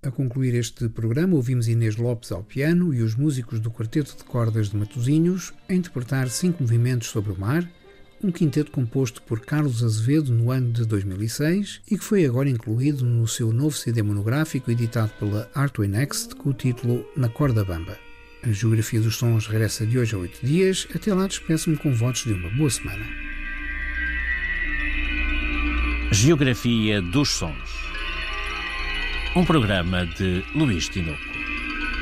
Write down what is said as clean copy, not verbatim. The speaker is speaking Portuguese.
A concluir este programa, ouvimos Inês Lopes ao piano e os músicos do Quarteto de Cordas de Matosinhos a interpretar 5 movimentos sobre o mar, um quinteto composto por Carlos Azevedo no ano de 2006 e que foi agora incluído no seu novo CD monográfico editado pela Artway Next com o título Na Corda Bamba. A Geografia dos Sons regressa de hoje a 8 dias. Até lá despeço-me com votos de uma boa semana. Geografia dos Sons. Um programa de Luís Tinoco.